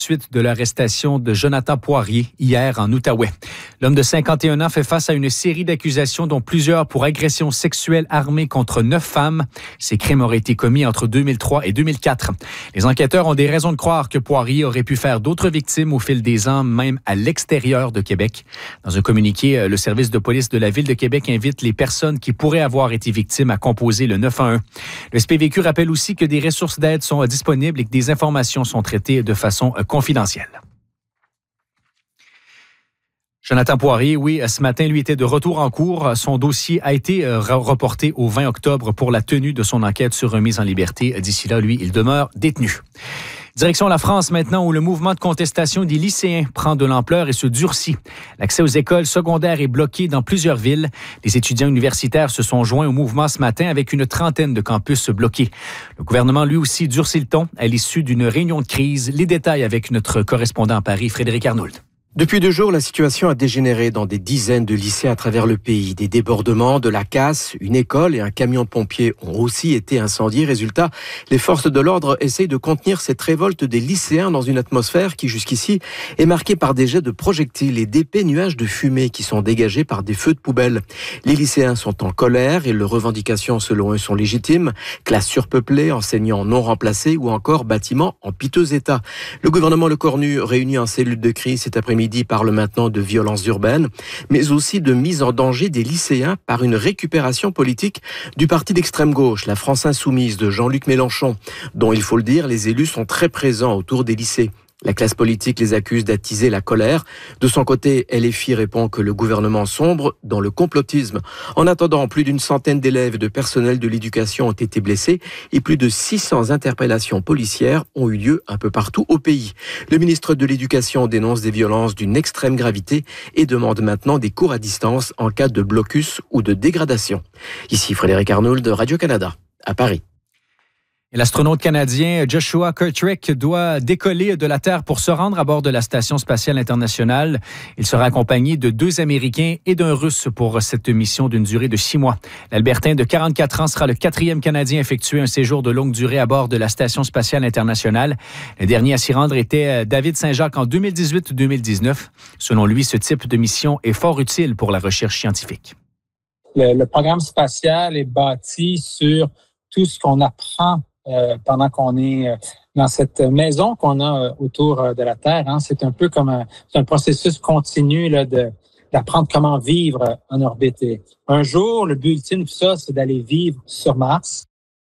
Suite de l'arrestation de Jonathan Poirier hier en Outaouais. L'homme de 51 ans fait face à une série d'accusations dont plusieurs pour agression sexuelle armée contre 9 femmes. Ces crimes auraient été commis entre 2003 et 2004. Les enquêteurs ont des raisons de croire que Poirier aurait pu faire d'autres victimes au fil des ans, même à l'extérieur de Québec. Dans un communiqué, le service de police de la Ville de Québec invite les personnes qui pourraient avoir été victimes à composer le 911. Le SPVQ rappelle aussi que des ressources d'aide sont disponibles et que des informations sont traitées de façon confidentielle. Jonathan Poirier, oui, ce matin, lui était de retour en cours. Son dossier a été reporté au 20 octobre pour la tenue de son enquête sur remise en liberté. D'ici là, lui, il demeure détenu. Direction la France maintenant, où le mouvement de contestation des lycéens prend de l'ampleur et se durcit. L'accès aux écoles secondaires est bloqué dans plusieurs villes. Les étudiants universitaires se sont joints au mouvement ce matin avec une trentaine de campus bloqués. Le gouvernement, lui aussi, durcit le ton à l'issue d'une réunion de crise. Les détails avec notre correspondant à Paris, Frédéric Arnould. Depuis 2 jours, la situation a dégénéré dans des dizaines de lycées à travers le pays. Des débordements, de la casse, une école et un camion de pompiers ont aussi été incendiés. Résultat, les forces de l'ordre essayent de contenir cette révolte des lycéens dans une atmosphère qui, jusqu'ici, est marquée par des jets de projectiles et d'épais nuages de fumée qui sont dégagés par des feux de poubelle. Les lycéens sont en colère et leurs revendications, selon eux, sont légitimes. Classes surpeuplées, enseignants non remplacés ou encore bâtiments en piteux état. Le gouvernement Le Cornu, réuni en cellule de crise cet après-midi, parle maintenant de violences urbaines, mais aussi de mise en danger des lycéens par une récupération politique du parti d'extrême gauche, la France Insoumise de Jean-Luc Mélenchon, dont, il faut le dire, les élus sont très présents autour des lycées. La classe politique les accuse d'attiser la colère. De son côté, LFI répond que le gouvernement sombre dans le complotisme. En attendant, plus d'une centaine d'élèves et de personnel de l'éducation ont été blessés et plus de 600 interpellations policières ont eu lieu un peu partout au pays. Le ministre de l'Éducation dénonce des violences d'une extrême gravité et demande maintenant des cours à distance en cas de blocus ou de dégradation. Ici Frédéric Arnould de Radio-Canada, à Paris. Et l'astronaute canadien Joshua Kirktrick doit décoller de la Terre pour se rendre à bord de la Station spatiale internationale. Il sera accompagné de 2 Américains et d'un Russe pour cette mission d'une durée de 6 mois. L'Albertain de 44 ans sera le 4e Canadien à effectuer un séjour de longue durée à bord de la Station spatiale internationale. Le dernier à s'y rendre était David Saint-Jacques en 2018-2019. Selon lui, ce type de mission est fort utile pour la recherche scientifique. Le programme spatial est bâti sur tout ce qu'on apprend pendant qu'on est dans cette maison qu'on a autour de la Terre. C'est un peu comme un processus continu là, d'apprendre comment vivre en orbite. Et un jour, le but ultime de tout ça, c'est d'aller vivre sur Mars.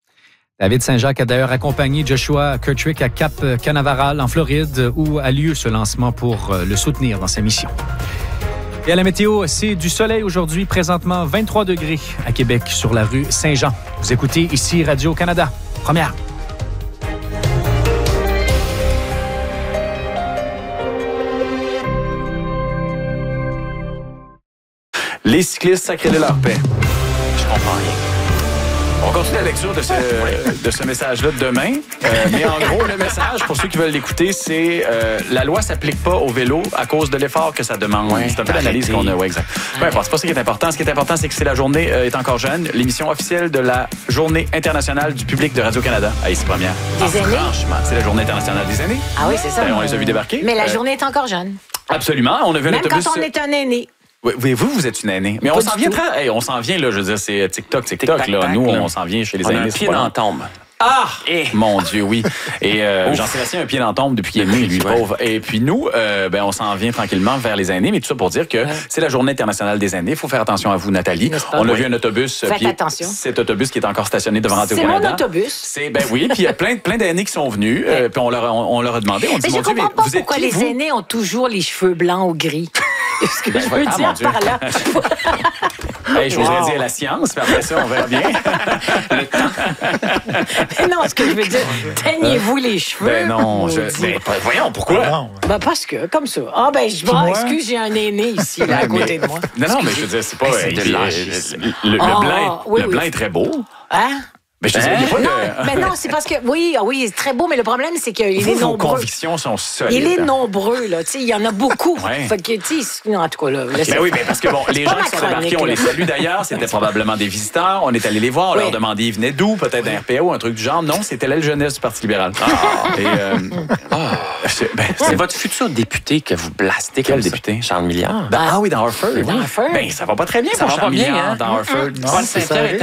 David Saint-Jacques a d'ailleurs accompagné Joshua Kirktrick à Cap Canaveral, en Floride, où a lieu ce lancement pour le soutenir dans sa mission. Et à la météo, c'est du soleil aujourd'hui, présentement 23 degrés à Québec sur la rue Saint-Jean. Vous écoutez ici Radio-Canada. Première. Les cyclistes sacrés de leur paix. Je comprends rien. On continue la lecture de ce message-là de demain. Mais en gros, le message, pour ceux qui veulent l'écouter, c'est la loi s'applique pas au vélo à cause de l'effort que ça demande. Ouais, c'est un peu l'analyse qu'on a. Ouais, exact. Peu importe, c'est pas ça qui est important. Ce qui est important, c'est que c'est la journée est encore jeune, l'émission officielle de la Journée internationale du public de Radio-Canada. Ah, ici, première. Des aînés? Franchement, c'est la Journée internationale des aînés. Ah oui, c'est ça. On les a vus débarquer. Mais la journée est encore jeune. Absolument. On a vu un Même autobus. quand on est un aîné. Oui, vous êtes une aînée. Mais on s'en vient on s'en vient, là, je veux dire, c'est TikTok, là. Nous, on s'en vient chez les aînés. On a un pied dans la tombe. Ah! Mon Dieu, oui. Et Jean-Sébastien a un pied dans la tombe depuis qu'il est né, lui, pauvre. Et puis nous, on s'en vient tranquillement vers les aînés, mais tout ça pour dire que c'est la Journée internationale des aînés. Il faut faire attention à vous, Nathalie. On a vu un autobus. Faites attention. Cet autobus qui est encore stationné devant Radio-Canada. C'est mon autobus. Oui, puis il y a plein d'aînés qui sont venus, puis on leur a demandé, on dit, mais je comprends pas pourquoi les aînés ont toujours les cheveux blancs ou gris. Ce que je veux dire par là. Je voudrais dire la science, puis après ça, on verra bien. Le temps. Mais non, ce que je veux dire, teignez-vous les cheveux. Ben non, voyons, pourquoi? Parce que, comme ça. Excuse, j'ai un aîné ici, là, à côté de moi. Non, mais je veux dire, c'est pas... Le blanc est très beau. Hein? Mais je te dis, il y a pas mais non, c'est parce que, oui, c'est très beau, mais le problème, c'est qu'il est nombreux. Vos convictions sont solides. Il est nombreux, là, tu sais, il y en a beaucoup. Fait que, tu sais, en tout cas, là. Oui, mais parce que, les gens qui sont débarqués, on les salue d'ailleurs, c'était probablement des visiteurs, on est allé les voir, on leur demandait, ils venaient d'où, peut-être d'un RPA ou un truc du genre. Non, c'était l'aile jeunesse du Parti libéral. C'est votre futur député que vous blastez. Quel député? Charles Milliard. Oui, dans Harford. Ça va pas très bien ça pour va Charles pas bien, Milliard hein? dans Harford. Paul Saint-Pierre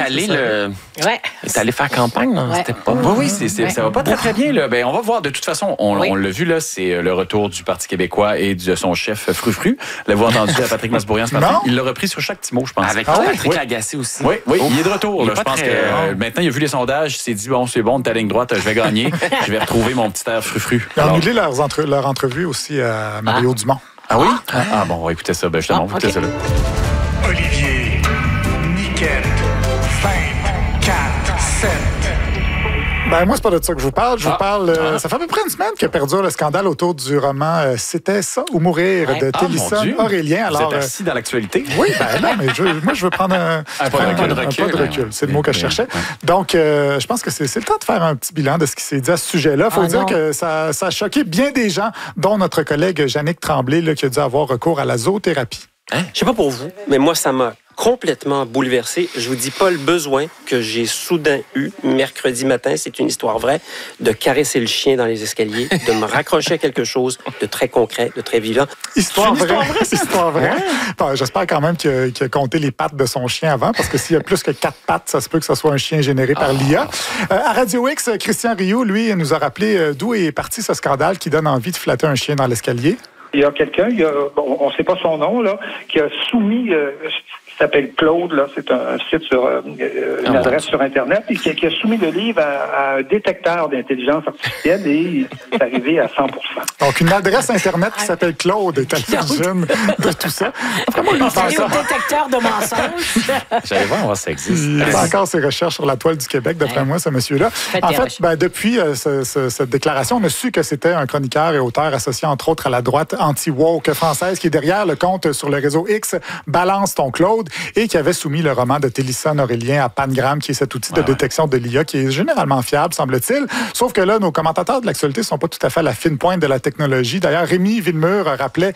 est allé faire campagne, non? C'était pas... Oui, ça va pas très bien. Là. On va voir. De toute façon, on l'a vu, là, c'est le retour du Parti québécois et de son chef Frufru. L'avez-vous entendu à Patrick Masbourian ce matin? Il l'a repris sur chaque petit mot, je pense. Avec Patrick Lagacé aussi. Oui, il est de retour. Là. Je pense que maintenant, il a vu les sondages, il s'est dit, c'est bon, de ta ligne droite, je vais gagner. Je vais retrouver mon petit air Frufru. Ils ont annulé leur entrevue aussi à Mario Dumont. Ah oui? Bon, on va écouter ça. Justement, on va écouter ça là. Olivier, Niquette, 20, 4, 7. Moi, c'est pas de ça que je vous parle. Je vous parle... ça fait à peu près une semaine que perdure le scandale autour du roman « C'était ça ou mourir » de Télison Aurélien. Alors, vous êtes assis dans l'actualité? Oui, non, mais moi, je veux prendre un pas de recul. C'est le mot que je cherchais. Donc, je pense que c'est le temps de faire un petit bilan de ce qui s'est dit à ce sujet-là. Il faut dire que ça a choqué bien des gens, dont notre collègue Jannick Tremblay, là, qui a dû avoir recours à la zoothérapie. Je sais pas pour vous, mais moi, ça m'a complètement bouleversé. Je vous dis pas le besoin que j'ai soudain eu mercredi matin, c'est une histoire vraie, de caresser le chien dans les escaliers, de me raccrocher à quelque chose de très concret, de très vivant. Histoire vraie. Bon, j'espère quand même qu'il a compté les pattes de son chien avant, parce que s'il y a plus que 4 pattes, ça se peut que ce soit un chien généré par l'IA. À Radio X, Christian Rioux, lui, nous a rappelé d'où est parti ce scandale qui donne envie de flatter un chien dans l'escalier. Il y a quelqu'un, on ne sait pas son nom, là, qui a soumis, qui s'appelle Claude, là, c'est un site sur une adresse sur Internet, et qui a soumis le livre à un détecteur d'intelligence artificielle et il est arrivé à 100%. Donc, une adresse Internet qui s'appelle Claude est à l'origine de tout ça. Vraiment, il est au détecteur de mensonges. J'allais voir si ça existe. Il fait encore ses recherches sur la toile du Québec, d'après moi, ce monsieur-là. En fait, depuis cette déclaration, on a su que c'était un chroniqueur et auteur associé, entre autres, à la droite anti-woke française qui est derrière le compte sur le réseau X Balance ton Claude et qui avait soumis le roman de Télison Aurélien à Pangram, qui est cet outil de détection de l'IA qui est généralement fiable, semble-t-il. Sauf que là, nos commentateurs de l'actualité ne sont pas tout à fait à la fine pointe de la technologie. D'ailleurs, Rémi Villemur rappelait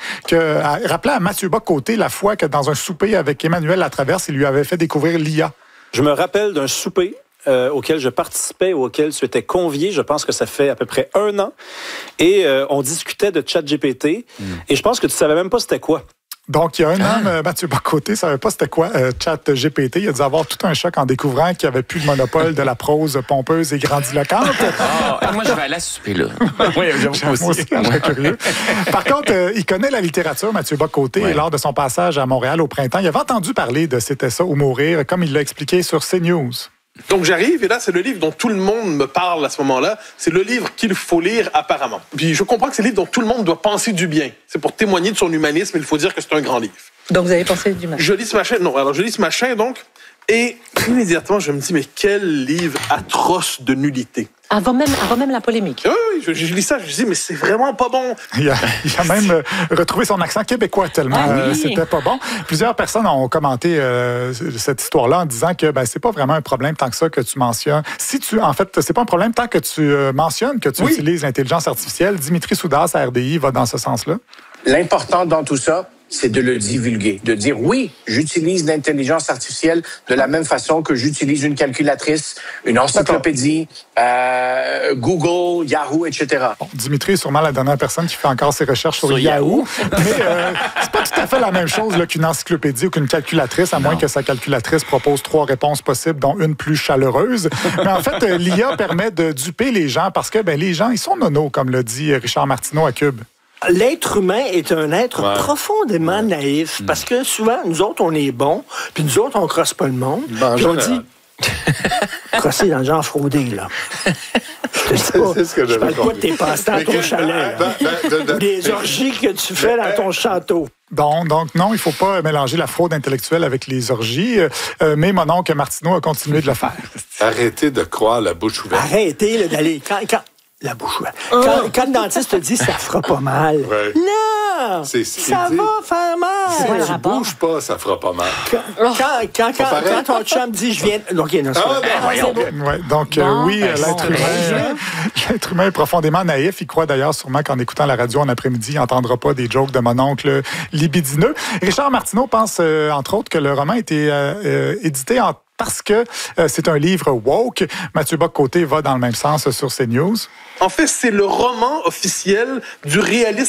à Mathieu Bock-Côté la fois que dans un souper avec Emmanuel Latraverse, il lui avait fait découvrir l'IA. Je me rappelle d'un souper auquel je participais, auquel tu étais convié, je pense que ça fait à peu près 1 an, et on discutait de ChatGPT, et je pense que tu savais même pas c'était quoi. Donc, il y a 1 an, Mathieu Bock-Côté ne savait pas c'était quoi ChatGPT. Il a dû avoir tout un choc en découvrant qu'il n'y avait plus le monopole de la prose pompeuse et grandiloquente. Moi, je vais aller à ce souper-là. Oui, j'avoue aussi. Curieux. Par contre, il connaît la littérature, Mathieu Bock-Côté, et lors de son passage à Montréal au printemps, il avait entendu parler de C'était ça ou mourir, comme il l'a expliqué sur CNews. Donc j'arrive et là, c'est le livre dont tout le monde me parle à ce moment-là. C'est le livre qu'il faut lire apparemment. Puis je comprends que c'est le livre dont tout le monde doit penser du bien. C'est pour témoigner de son humanisme, il faut dire que c'est un grand livre. Donc vous avez pensé du mal. Je lis ce machin, donc, et immédiatement, je me dis, mais quel livre atroce de nullité. Avant même la polémique. Oui, je lis ça, je me dis, mais c'est vraiment pas bon. Il a même retrouvé son accent québécois tellement c'était pas bon. Plusieurs personnes ont commenté cette histoire-là en disant que c'est pas vraiment un problème tant que ça que tu mentionnes. En fait, c'est pas un problème tant que tu mentionnes que tu utilises l'intelligence artificielle. Dimitri Soudas à RDI va dans ce sens-là. L'important dans tout ça, c'est de le divulguer, de dire oui, j'utilise l'intelligence artificielle de la même façon que j'utilise une calculatrice, une encyclopédie, Google, Yahoo, etc. Bon, Dimitri est sûrement la dernière personne qui fait encore ses recherches sur Yahoo, mais c'est pas tout à fait la même chose qu'une encyclopédie ou qu'une calculatrice, à moins que sa calculatrice propose 3 réponses possibles, dont une plus chaleureuse. Mais en fait, l'IA permet de duper les gens parce que les gens, ils sont nonos, comme l'a dit Richard Martineau à Cube. L'être humain est un être profondément naïf, parce que souvent, nous autres, on est bons, puis nous autres, on crosse pas le monde. Puis on dit, crosser dans le genre fraudé, là. Je parle pas de tes passe-temps à ton chalet, ou des orgies que tu fais dans ton château. Donc non, il ne faut pas mélanger la fraude intellectuelle avec les orgies, mais mon oncle Martineau a continué de le faire. Arrêtez de croire la bouche ouverte. Arrêtez d'aller... La bouche ouverte. Quand le dentiste te dit « ça fera pas mal non! Ça va faire mal! » Si tu bouges pas, ça fera pas mal. Quand ton chum dit « je viens... » OK, non, donc, l'être humain est profondément naïf. Il croit d'ailleurs sûrement qu'en écoutant la radio en après-midi, il n'entendra pas des jokes de mon oncle libidineux. Richard Martineau pense, entre autres, que le roman a été édité en parce que c'est un livre woke. Mathieu Bock-Côté va dans le même sens sur CNews. En fait, c'est le roman officiel du réaliste